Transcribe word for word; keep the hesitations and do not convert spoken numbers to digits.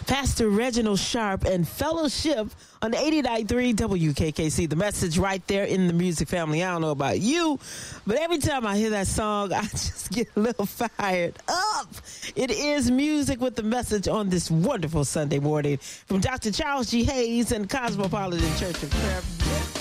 Pastor Reginald Sharp and Fellowship on eighty-nine point three W K K C. The message right there in the music family. I don't know about you, but every time I hear that song, I just get a little fired up. It is Music with the Message on this wonderful Sunday morning from Doctor Charles G. Hayes and Cosmopolitan Church of Prayer.